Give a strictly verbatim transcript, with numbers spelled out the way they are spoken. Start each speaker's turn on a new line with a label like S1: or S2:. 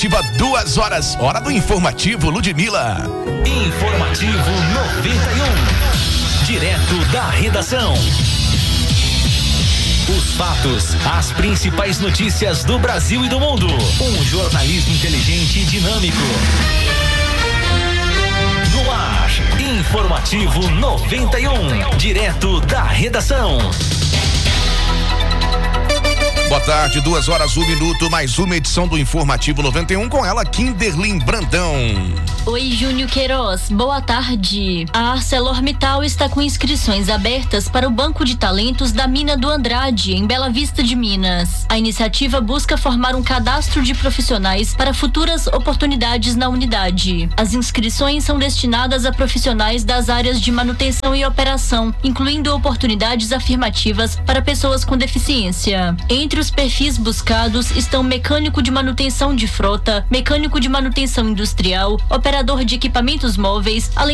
S1: Ativa duas horas, hora do informativo Ludmilla.
S2: Informativo noventa e um. Direto da redação. Os fatos, as principais notícias do Brasil e do mundo. Um jornalismo inteligente e dinâmico. No ar, Informativo noventa e um. Direto da redação.
S1: Boa tarde, duas horas, um minuto, mais uma edição do Informativo noventa e um com ela, Kinderlin Brandão.
S3: Oi, Júnior Queiroz, boa tarde. A ArcelorMittal está com inscrições abertas para o Banco de Talentos da Mina do Andrade, em Bela Vista de Minas. A iniciativa busca formar um cadastro de profissionais para futuras oportunidades na unidade. As inscrições são destinadas a profissionais das áreas de manutenção e operação, incluindo oportunidades afirmativas para pessoas com deficiência. Entre os perfis buscados estão mecânico de manutenção de frota, mecânico de manutenção industrial, operador de equipamentos móveis, além